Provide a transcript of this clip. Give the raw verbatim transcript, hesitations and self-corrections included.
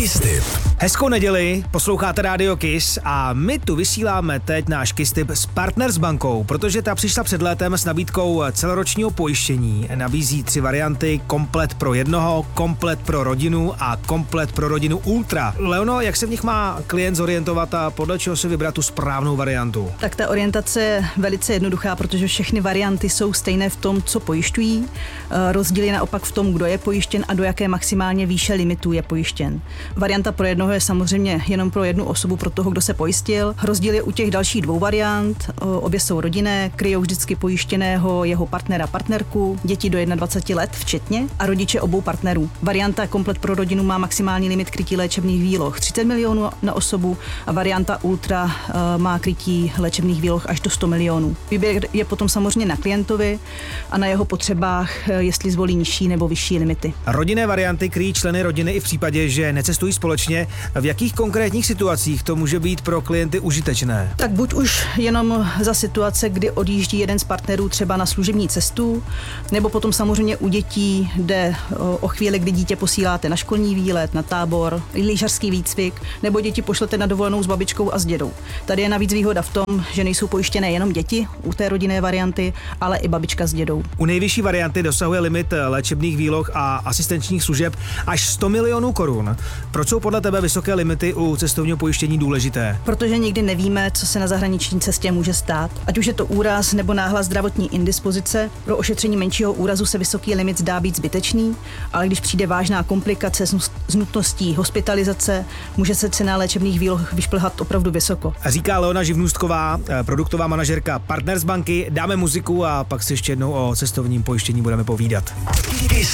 Kiss Tip. Hezkou neděli, posloucháte Radio Kiss a my tu vysíláme teď náš Kiss Tip s Partners bankou, protože ta přišla před létem s nabídkou celoročního pojištění. Nabízí tři varianty, komplet pro jednoho, komplet pro rodinu a komplet pro rodinu Ultra. Leono, jak se v nich má klient zorientovat a podle čeho si vybrat tu správnou variantu? Tak ta orientace je velice jednoduchá, protože všechny varianty jsou stejné v tom, co pojišťují. Rozdíl je naopak v tom, kdo je pojištěn a do jaké maximálně výše limitů je pojištěn. Varianta pro jednoho je samozřejmě jenom pro jednu osobu, pro toho, kdo se pojistil. Rozdíl je u těch dalších dvou variant. Obě jsou rodinné, kryjou vždycky pojištěného, jeho partnera, partnerku, děti do dvaceti jedna let včetně a rodiče obou partnerů. Varianta komplet pro rodinu má maximální limit krytí léčebných výloh třicet milionů na osobu a varianta Ultra má krytí léčebných výloh až do sto milionů. Výběr je potom samozřejmě na klientovi a na jeho potřebách, jestli zvolí nižší nebo vyšší limity. Rodinné varianty kryjí členy rodiny i v případě, že necestují společně. V jakých konkrétních situacích to může být pro klienty užitečné? Tak buď už jenom za situace, kdy odjíždí jeden z partnerů třeba na služební cestu, nebo potom samozřejmě u dětí jde o chvíli, kdy dítě posíláte na školní výlet, na tábor, lyžařský výcvik, nebo děti pošlete na dovolenou s babičkou a s dědou. Tady je navíc výhoda v tom, že nejsou pojištěné jenom děti u té rodinné varianty, ale i babička s dědou. U nejvyšší varianty dosahuje limit léčebných výloh a asistenčních služeb až sto milionů korun. Proč jsou podle tebe vysoké limity u cestovního pojištění důležité? Protože nikdy nevíme, co se na zahraniční cestě může stát. Ať už je to úraz nebo náhlá zdravotní indispozice, pro ošetření menšího úrazu se vysoký limit zdá být zbytečný, ale když přijde vážná komplikace s nutností hospitalizace, může se cena léčebných výloh vyšplhat opravdu vysoko. Říká Leona Živnůstková, produktová manažerka Partners banky. Dáme muziku a pak si ještě jednou o cestovním pojištění budeme povídat.